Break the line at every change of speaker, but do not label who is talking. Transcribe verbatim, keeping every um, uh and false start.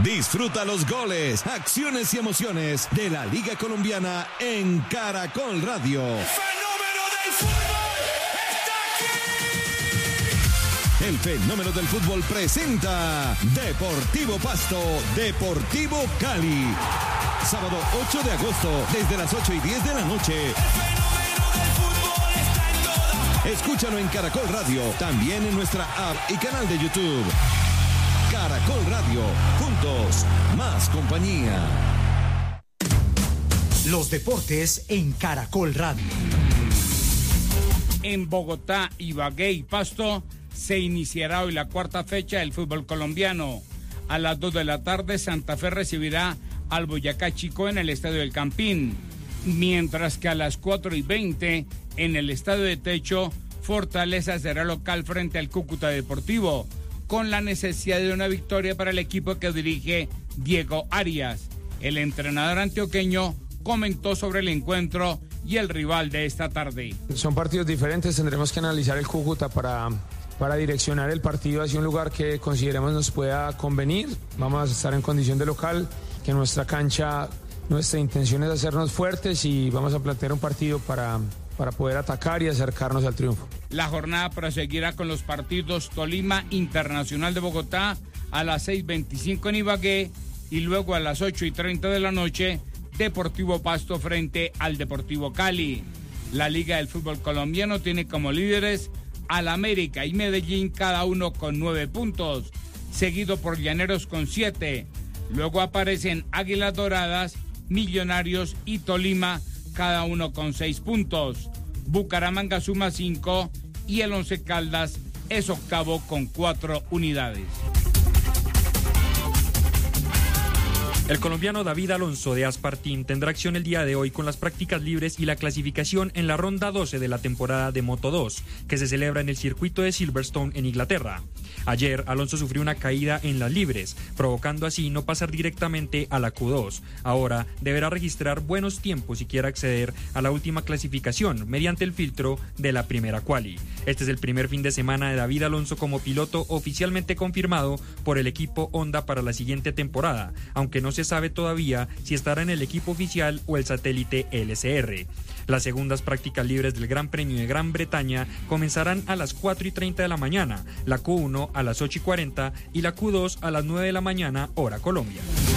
Disfruta los goles, acciones y emociones de la Liga Colombiana en Caracol Radio.
¡Fenómeno del fútbol! ¡Está aquí!
El fenómeno del fútbol presenta Deportivo Pasto, Deportivo Cali. Sábado ocho de agosto, desde las ocho y diez de la noche.
El fenómeno del fútbol está en todas.
Escúchalo en Caracol Radio, también en nuestra app y canal de YouTube. Caracol Radio, juntos, más compañía.
Los deportes en Caracol Radio.
En Bogotá, Ibagué y Pasto se iniciará hoy la cuarta fecha del fútbol colombiano. A las dos de la tarde, Santa Fe recibirá al Boyacá Chico en el Estadio del Campín, mientras que a las cuatro y veinte, en el Estadio de Techo, Fortaleza será local frente al Cúcuta Deportivo, con la necesidad de una victoria para el equipo que dirige Diego Arias. El entrenador antioqueño comentó sobre el encuentro y el rival de esta tarde.
Son partidos diferentes, tendremos que analizar el Cúcuta para, para direccionar el partido hacia un lugar que consideremos nos pueda convenir. Vamos a estar en condición de local, que nuestra cancha, nuestra intención es hacernos fuertes y vamos a plantear un partido para... para poder atacar y acercarnos al triunfo.
La jornada proseguirá con los partidos Tolima Internacional de Bogotá a las seis y veinticinco en Ibagué y luego a las ocho y treinta de la noche Deportivo Pasto frente al Deportivo Cali. La Liga del Fútbol Colombiano tiene como líderes al América y Medellín, cada uno con nueve puntos, seguido por Llaneros con siete. Luego aparecen Águilas Doradas, Millonarios y Tolima, cada uno con seis puntos. Bucaramanga suma cinco y el Once Caldas es octavo con cuatro unidades.
El colombiano David Alonso de Aspartim tendrá acción el día de hoy con las prácticas libres y la clasificación en la ronda doce de la temporada de Moto dos, que se celebra en el circuito de Silverstone en Inglaterra. Ayer, Alonso sufrió una caída en las libres, provocando así no pasar directamente a la Q dos. Ahora deberá registrar buenos tiempos si quiere acceder a la última clasificación mediante el filtro de la primera quali. Este es el primer fin de semana de David Alonso como piloto oficialmente confirmado por el equipo Honda para la siguiente temporada, aunque no se sabe todavía si estará en el equipo oficial o el satélite L C R. Las segundas prácticas libres del Gran Premio de Gran Bretaña comenzarán a las cuatro y treinta de la mañana, la Q uno a las ocho y cuarenta y la Q dos a las nueve de la mañana, hora Colombia.